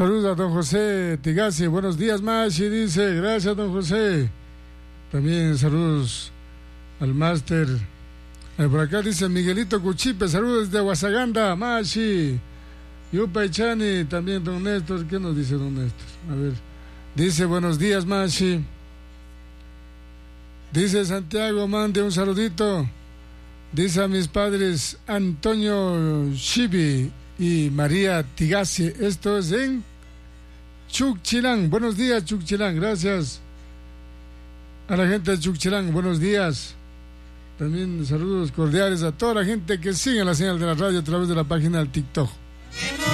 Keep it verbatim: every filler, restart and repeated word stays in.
Saludos a don José Tigasi, buenos días Mashi, dice, gracias don José. También saludos al máster. Eh, por acá dice Miguelito Cuchipe, saludos desde Guasaganda, Mashi. Yupa Ichani, también don Néstor, ¿qué nos dice don Néstor? A ver, dice buenos días Mashi. Dice Santiago, mande un saludito. Dice a mis padres Antonio Chibi y María Tigasi. Esto es en Chuchilán. Buenos días, Chuchilán. Gracias a la gente de Chuchilán. Buenos días. También saludos cordiales a toda la gente que sigue la señal de la radio a través de la página del TikTok.